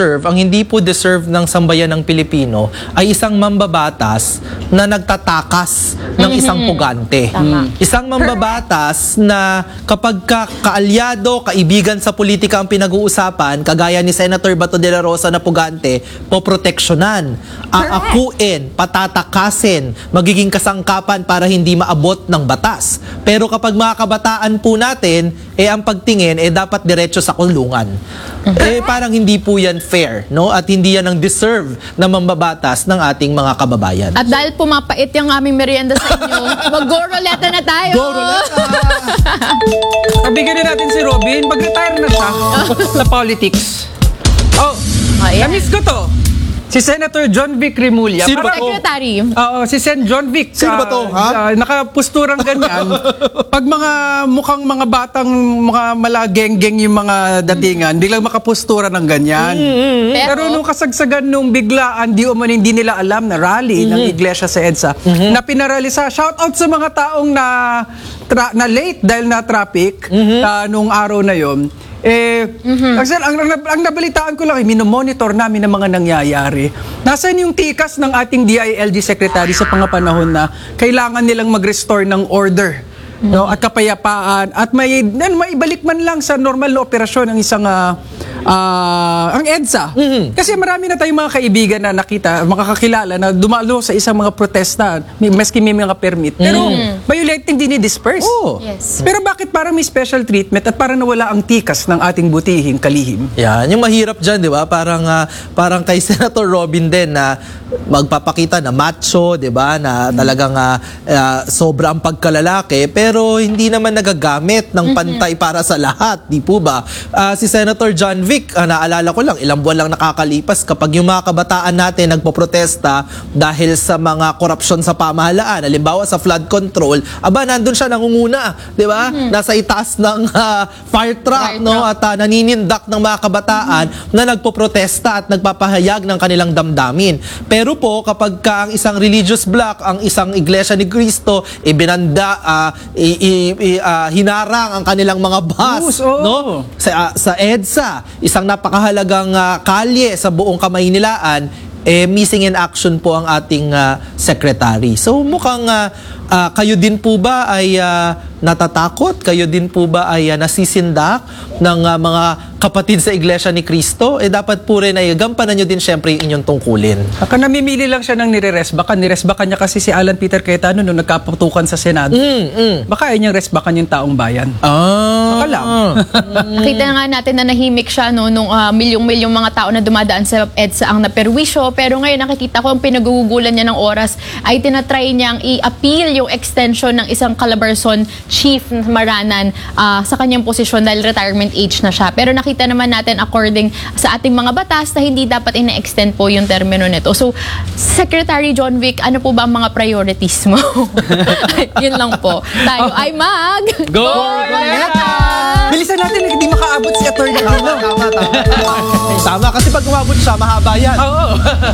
deserve, ang hindi po deserve ng sambayan ng Pilipino ay isang mambabatas na nagtatakas ng isang pugante. Isang mambabatas na kapag kaalyado, kaibigan sa politika ang pinag-uusapan, kagaya ni Senator Bato de la Rosa na pugante, poproteksyonan, aakuin, patatakasin, magiging kasangkapan para hindi maabot ng batas. Pero kapag mga kabataan po natin, ang pagtingin, dapat diretso sa kulungan. Parang hindi po yan fair, no? At hindi yan ang deserve na mambabatas ng ating mga kababayan. At dahil pumapait yung aming merienda sa inyo, mag-go-roleta na tayo! Go-roleta! Kabigyan din natin si Robin. Mag-retire na siya sa politics. Oh, na-miss ko to. Si Senator John Vic Remulla. Sino ba to? Secretary. Oo, si Sen John Vic. Sino ba to, ha? Nakapusturang ganyan. Pag mga mukhang mga batang, mga malageng-geng yung mga datingan, hindi lang makapustura ng ganyan. Pero nung kasagsagan nung biglaan, hindi nila alam na rally ng iglesia sa EDSA, na pinaralisa. Shout out sa mga taong na late dahil na traffic nung araw na yon. Ang nabalitaan ko lang, minomonitor namin ang mga nangyayari. Nasaan yung tikas ng ating DILG Secretary sa pangapanahon na kailangan nilang mag-restore ng order, no, at kapayapaan at maibalik man lang sa normal na operasyon ang isang ang EDSA. Kasi marami na tayong mga kaibigan na nakita, mga kakilala na dumalo sa isang mga protesta, maski may mga permit. Pero violating dinidisperse. Yes. Pero bakit parang may special treatment at parang nawala ang tikas ng ating butihing kalihim? Yan, yung mahirap dyan, di ba? Parang kay Senator Robin din na magpapakita na macho, di ba? Na talagang sobrang pagkalalaki, pero hindi naman nagagamit ng pantay para sa lahat, di po ba? Si Senator John Vic, naalala ko lang, ilang buwan lang nakakalipas kapag yung mga kabataan natin nagpoprotesta dahil sa mga korupsyon sa pamahalaan, halimbawa sa flood control, nandun siya nangunguna, di ba? Nasa itaas ng fire truck, no? At naninindak ng mga kabataan na nagpoprotesta at nagpapahayag ng kanilang damdamin. Pero po, kapag ang isang religious bloc, ang isang Iglesia ni Cristo, hinarang ang kanilang mga bus, no? Sa EDSA, isang napakahalagang kalye sa buong Kamaynilaan, missing in action po ang ating secretary. So mukhang kayo din po ba ay natatakot? Kayo din po ba ay nasisindak ng mga kapatid sa Iglesia ni Cristo? Dapat po rin ay gampanan nyo din syempre yung inyong tungkulin. Baka namimili lang siya ng nireresbakan. Niresbakan niya kasi si Alan Peter Cayetano nung nagkaputukan sa Senado. Baka ay niyang resbakan yung taong bayan. Baka lang. Nakita nga natin na nahimik siya nung milyong-milyong mga tao na dumadaan sa EDSA ang naperwisyo. Pero ngayon nakikita ko ang pinagugulan niya ng oras ay tinatry niyang i-appeal yung extension ng isang Calabarzon chief Maranan sa kanyang posisyon dahil retirement age na siya. Pero nakita naman natin according sa ating mga batas na hindi dapat ina-extend po yung termino nito. So, Secretary John Vic, ano po ba ang mga priorities mo? Yun lang po. Tayo ay Go-roleta! Bilisan natin, hindi makaabot si Atty. Tama, kasi pag umabot siya, mahaba yan. Oo.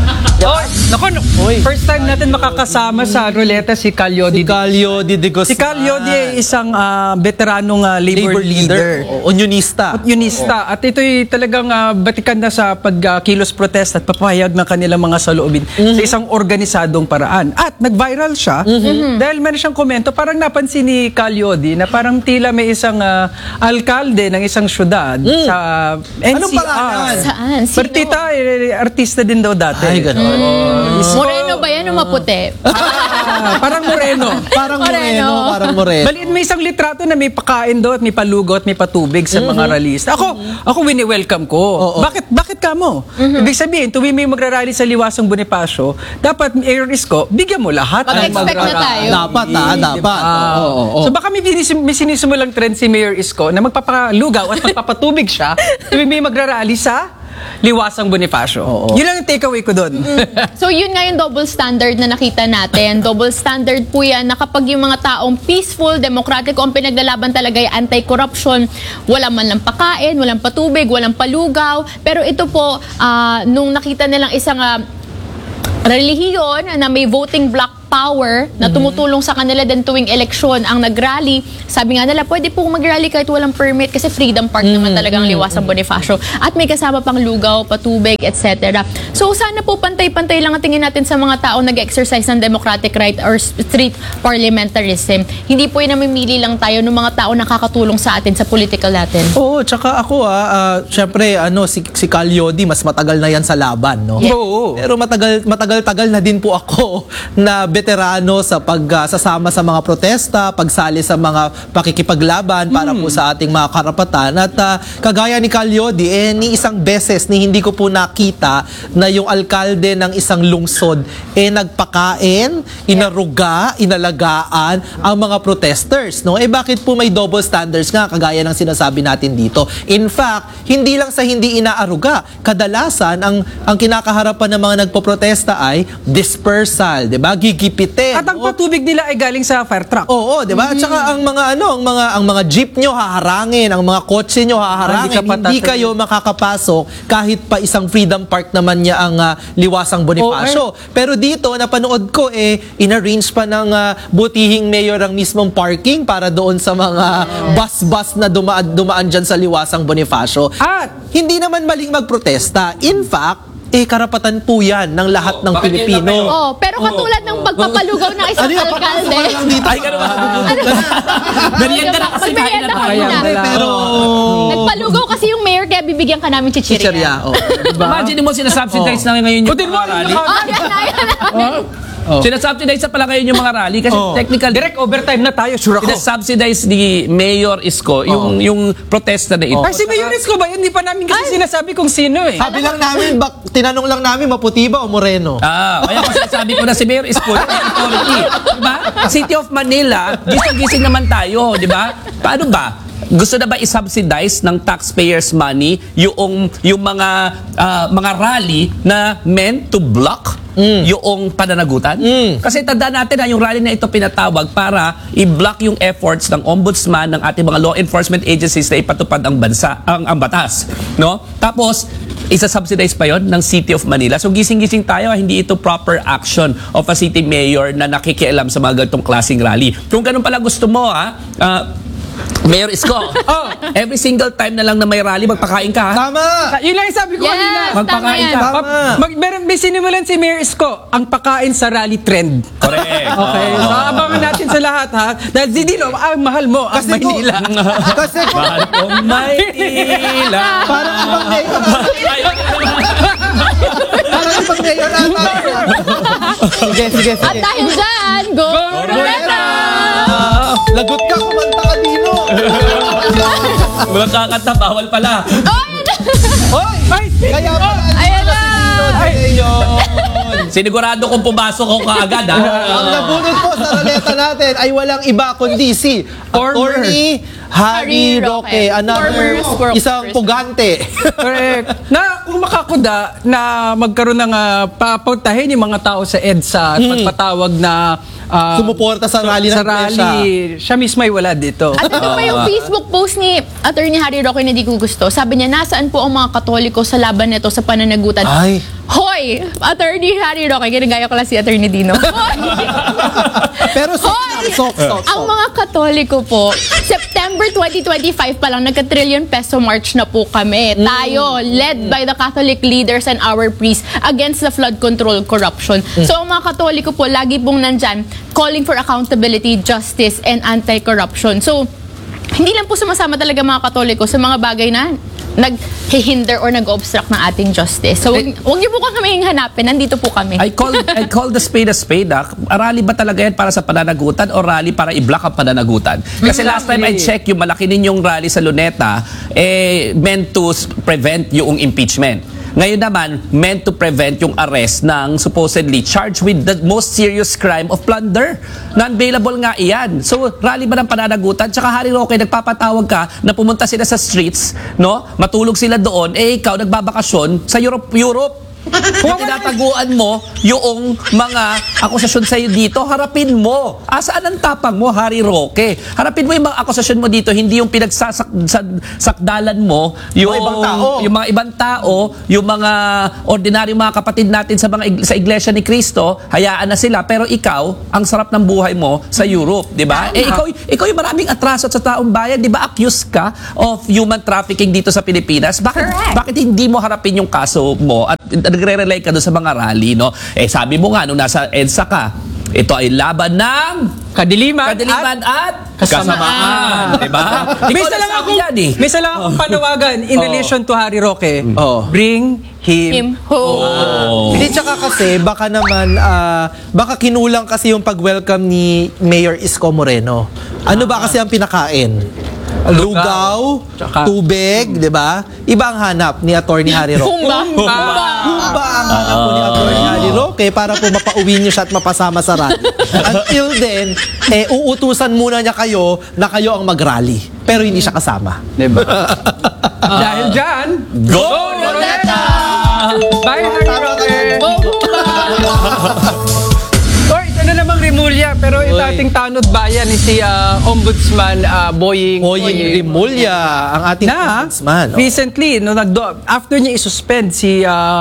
First time natin makakasama sa roleta si Calio Si Calio Di Guzman. Si Calio Di ay isang veteranong labor leader. Unionista. At ito'y talagang batikan na sa pagkilos protest at papahayag ng kanilang mga saloobin sa isang organisadong paraan. At nag-viral siya dahil meron siyang komento, parang napansin ni Calio Di na parang tila may isang alkalde ng isang syudad sa NCR. Anong pangalan? Saan? Sino? Bertita, artista din daw dati. Ay, gano'n. Moreno ba yan o maputi? Parang moreno. Parang moreno. Baliin may isang litrato na may pakain doon at may palugot, may patubig sa mga rallyista. Ako wini-welcome ko. Bakit ka mo? Ibig sabihin, tuwing may magrarally sa Liwasong Bonifacio, dapat Mayor Isko, bigyan mo lahat. Mag-expect na tayo. Dapat. So baka may sinisimulang trend si Mayor Isko na magpapalugaw at magpapatubig siya tuwing may magrarally sa Liwasang Bonifacio. Yun lang yung takeaway ko doon. So yun nga yung double standard na nakita natin. Double standard po yan na kapag yung mga taong peaceful, democratic, ang pinaglalaban talaga ay anti-corruption, walang man lang pakain, walang patubig, walang palugaw. Pero ito po, nung nakita nilang isang relihiyon na may voting block power na tumutulong sa kanila din tuwing eleksyon ang nag-rally. Sabi nga nila, pwede po mag-rally kahit walang permit kasi Freedom Park naman talagang Liwasang Bonifacio. At may kasama pang lugaw, patubig, etc. So sana po pantay-pantay lang ang tingin natin sa mga tao nag-exercise ng democratic right or street parliamentarism. Hindi po yung namimili lang tayo ng mga tao nakakatulong sa atin sa political natin. Oo, tsaka ako syempre si Calyodi mas matagal na yan sa laban, no? Yes. Oo. Pero matagal-tagal na din po ako na veterano sa pagsasama sa mga protesta, pagsali sa mga pakikipaglaban para po sa ating mga karapatan. At kagaya ni Calyodi, ni isang beses ni hindi ko po nakita na yung alkalde ng isang lungsod nagpakain, inaruga, inalagaan ang mga protesters, no? Bakit po may double standards nga kagaya ng sinasabi natin dito? In fact, hindi lang sa hindi inaaruga, kadalasan ang kinakaharapan ng mga nagpoprotesta ay dispersal, 'di ba? Gigipitin. At ang patubig nila ay galing sa fire truck. Oo, 'di ba? At saka ang mga jeep nyo haharangin, ang mga kotse nyo haharangin, hindi kayo makakapasok kahit pa isang Freedom Park naman niya ang Liwasang Bonifacio. Pero dito napanood ko inarrange pa ng butihing mayor ang mismong parking para doon sa mga bus na dumaan diyan sa Liwasang Bonifacio. At Hindi naman maling magprotesta. In fact, karapatan po yan ng lahat ng Pilipino. Oh, pero katulad ng pagpapalugaw ng isang alkalde. Ay, ganun ba? Merienda na kasi kain na tayo. Kaya wala. Pero Nagpalugaw kasi yung mayor kaya bibigyan ka namin chichirya. chichirya, Imagine mo, sinasubsidize na ngayon yung Butin mo, mga rally. Yan. Sinasubsidize na pala ngayon yung mga rally kasi technical. Direct overtime na tayo, sure ako. Sinasubsidize ni Mayor Isko yung protesta na ito. Ay, si Mayor Isko ba? Hindi pa namin kasi sinasabi kung sino sabi lang namin, tinanong lang namin, maputi ba o moreno? Kaya ko sinasabi ko na si Mayor Isko, yung authority. Diba? City of Manila, gising naman tayo, di ba? Paano ba? Gusto na ba i-subsidize ng taxpayers' money yung mga rally na meant to block yung pananagutan? Kasi tandaan natin na yung rally na ito pinatawag para i-block yung efforts ng ombudsman, ng ating mga law enforcement agencies na ipatupad ang batas, no? Tapos isa-subsidize pa yon ng City of Manila. So gising-gising tayo, hindi ito proper action of a city mayor na nakikialam sa mga ganitong klaseng rally. Kung ganun pala gusto mo, Mayor Isko, every single time na lang na may rally, magpakain ka, ha? Tama! Yun lang yung sabi ko kanina. Yes, Magpakain tama ka. yan. May sinimulan si Mayor Isko, ang pakain sa rally trend. Correct. Okay, so abangan natin sa lahat, ha? Dahil Dino, mahal mo ang Kasi ko- Maynila. Kasi kung Mahal ko Maynila. parang ibang mayor, parang ibang mayor Sige. At dahil dyan, go Rosetta! Lagot ka, kumanta ka, Dino. Walang kakanta, bawal pala. Hoy! Kaya pala, Ayan na! Sinigurado kung pumasok ko kaagad, ha? ang nabunod po sa roleta natin ay walang iba kundi si Attorney Harry Roque, another Former squirrel isang person. pugante. Correct. Na kung makakuda na magkaroon ng papuntahin yung mga tao sa EDSA at magpatawag na Sumuporta sa rally sa ng Presya. rally, siya mismo ay wala dito. At ito pa yung Facebook post ni Attorney Harry Roque na di ko gusto. Sabi niya, nasaan po ang mga Katoliko sa laban nito sa pananagutan? Ay. Hoy! Attorney Harry Roque, ginagaya ko lang si Attorney Dino. Hoy! Pero sok. Ang mga Katoliko po, September 2025 pa lang, nagka-trillion peso march na po kami. Tayo, led by the Catholic leaders and our priests against the flood control corruption. So, ang mga Katoliko po, lagi pong nandyan, calling for accountability, justice, and anti-corruption. So, hindi lang po sumasama talaga mga Katoliko sa mga bagay na nag-hinder or nag-obstruct ng ating justice. So, huwag niyo po kami hanapin. Nandito po kami. I call the spade a spade. Rally ba talaga yan para sa pananagutan o rally para i-block ang pananagutan? Kasi last time I check, yung malaki ninyong rally sa Luneta, meant to prevent yung impeachment. Ngayon naman, meant to prevent yung arrest ng supposedly charged with the most serious crime of plunder. Non-bailable nga iyan. So, rally ba ng pananagutan? Tsaka Harry Roque, nagpapatawag ka na pumunta sila sa streets, no? Matulog sila doon, ikaw nagbabakasyon sa Europe. Kung tinataguan mo yung mga akusasyon sa'yo dito, harapin mo. Saan ang tapang mo, Harry Roque? Harapin mo yung mga akusasyon mo dito, hindi yung pinagsasakdalan mo, yung mga ibang tao, yung mga ordinaryong mga kapatid natin sa Iglesia ni Cristo, hayaan na sila. Pero ikaw, ang sarap ng buhay mo sa Europe, di ba? Ikaw yung maraming atraso sa taong bayan, di ba? Accused ka of human trafficking dito sa Pilipinas. Bakit hindi mo harapin yung kaso mo at nagre-relay ka doon sa mga rally, no? Sabi mo nga, nung nasa EDSA ka, ito ay laban ng Kadiliman at kasamaan. Diba? May isa lang akong panawagan in relation to Harry Roque. Bring him home. Hindi, tsaka kasi, baka naman, baka kinulang kasi yung pag-welcome ni Mayor Isko Moreno. Ano ba kasi ang pinakain? Lugaw, tubig, di ba? Iba ang hanap ni Attorney Harry Roque. Humba. Humba ang hanap po ni Attorney Harry Roque para po mapauwi niyo siya at mapasama sa rally. Until then, uutusan muna niya kayo na kayo ang mag-rally. Pero hindi siya kasama. Diba? Dahil dyan, Go Roleta! bye Harry Roque! Or ito na namang Rimulya, pero yung ating tanod bayan ni si Ombudsman Boying Rimulya, ang ating ombudsman. Recently, after niya isuspend si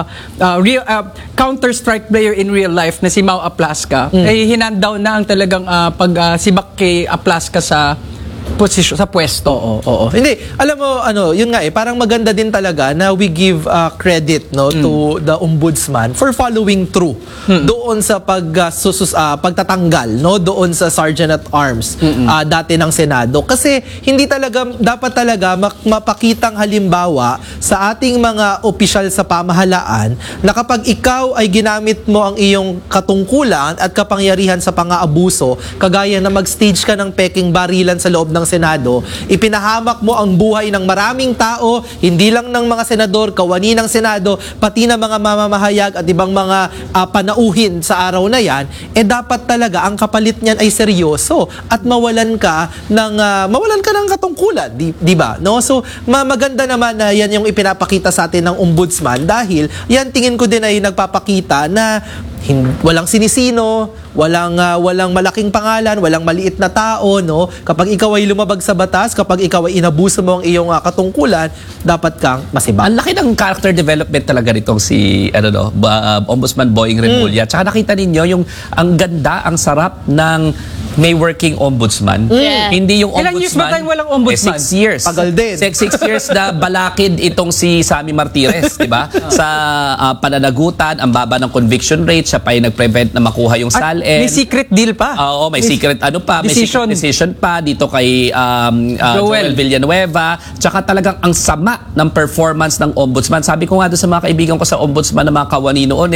Counter-Strike player in real life na si Mau Aplaska, ay hinandown na ang talagang pagsibak kay Aplaska sa posisyon, sa pwesto. Oo. Hindi, alam mo, yun nga parang maganda din talaga na we give credit to the ombudsman for following through doon sa pagtatanggal doon sa Sergeant at Arms dati ng Senado. Kasi hindi talaga, dapat talaga mapakitang halimbawa sa ating mga opisyal sa pamahalaan na kapag ikaw ay ginamit mo ang iyong katungkulan at kapangyarihan sa pang-aabuso, kagaya na mag-stage ka ng peking barilan sa loob ng Senado, ipinahamak mo ang buhay ng maraming tao, hindi lang ng mga senador, kawani ng Senado, pati na mga mamamahayag at ibang mga panauhin sa araw na yan, dapat talaga ang kapalit niyan ay seryoso at mawalan ka ng katungkulan, di ba? No? So, maganda naman na yan yung ipinapakita sa atin ng ombudsman dahil yan tingin ko din ay nagpapakita na walang sinisino, walang malaking pangalan, walang maliit na tao, no? Kapag ikaw ay lumabag sa batas, kapag ikaw ay inabuso mo ang iyong katungkulan, dapat kang masibak. Ang laki ng character development talaga nitong si Ombudsman Boying Rimulya. Tsaka nakita ninyo yung ang ganda, ang sarap ng may working ombudsman. Hindi yung ombudsman. Ilang years ba tayong walang ombudsman? 6 years. Tagal din. 6 years na balakid itong si Sammy Martires, di ba? Sa pananagutan, ang baba ng conviction rate, siya pa yung nag-prevent na makuha yung SALN. May secret deal pa. Oo, may secret decision. May secret decision pa dito kay Joel Villanueva. Tsaka talagang ang sama ng performance ng ombudsman. Sabi ko nga doon sa mga kaibigan ko sa ombudsman na mga kawani noon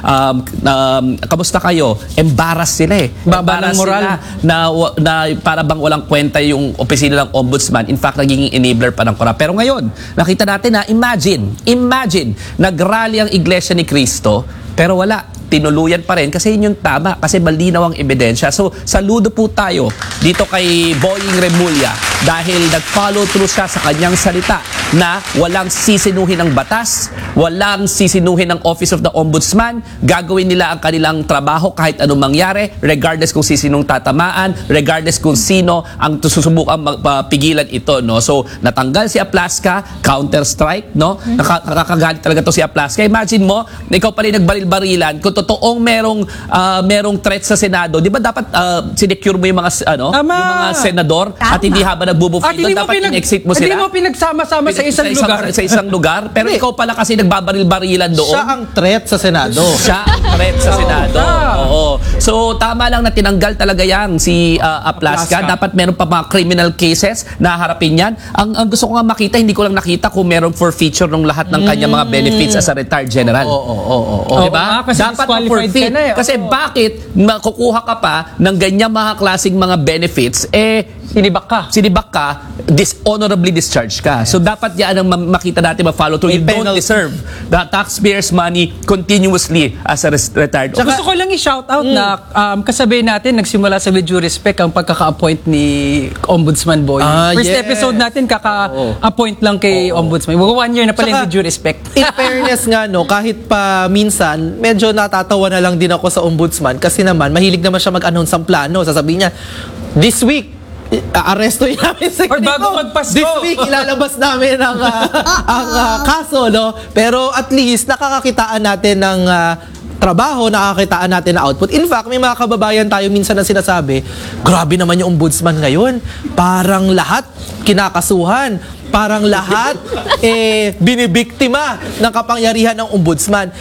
kamusta kayo? Embarrass sila Baba ng moral. Na para bang walang kwenta yung opisina ng ombudsman. In fact, nagiging enabler pa ng korap. Pero ngayon, nakita natin na imagine, nag-rally ang Iglesia ni Cristo, pero wala. Tinuluyan pa rin kasi yun yung tama, kasi malinaw ang ebidensya. So, saludo po tayo dito kay Boying Rimulya dahil nag-follow through siya sa kanyang salita na walang sisinuhin ng batas, walang sisinuhin ng Office of the Ombudsman, gagawin nila ang kanilang trabaho kahit anong mangyari, regardless kung sisinong tatamaan, regardless kung sino ang susubukang pigilan ito, no? So, natanggal si Aplaska, counter-strike, no? Nakakagalit talaga to si Aplaska. Imagine mo, ikaw pa rin nagbaril-barilan, kung totoong merong threat sa Senado, di ba dapat sinecure mo yung mga yung mga senador at hindi habang nagbubuffet doon, dapat in-exit mo sila. Hindi mo pinagsama-sama sa isang lugar. Sa isang lugar, pero ikaw pala kasi nagbabaril-barilan doon. Siya ang threat sa Senado. Siya ang threat sa Senado. Oo. So, tama lang na tinanggal talaga yan si Aplaska. Dapat meron pa mga criminal cases na harapin yan. Ang gusto ko nga makita, hindi ko lang nakita kung meron forfeiture ng lahat ng kanyang mga benefits as a retired general. Diba? Dapat forfeit. Kasi bakit makukuha ka pa ng ganyang mga klaseng mga benefits, sinibak ka, dishonorably discharged ka. So dapat yan ang makita natin, ma-follow through. You don't deserve the taxpayers' money continuously as a retired. Gusto ko lang i-shout out na kasabay natin, nagsimula sa with due respect ang pagkaka-appoint ni Ombudsman Boy. First yes. episode natin, kaka-appoint lang kay Ombudsman. 1 year na pala yung Tsaka, with due respect. In fairness nga, no, kahit pa minsan, medyo natatawa na lang din ako sa ombudsman kasi naman, mahilig naman siya mag-announce ng plano. Sasabihin niya, this week, arestoin namin sa Or bago magpasko. This week, ilalabas namin ang kaso, no? Pero at least, nakakakitaan natin ng trabaho, nakakakitaan natin ng output. In fact, may mga kababayan tayo minsan na sinasabi, grabe naman yung ombudsman ngayon. Parang lahat kinakasuhan. Parang lahat binibiktima ng kapangyarihan ng ombudsman.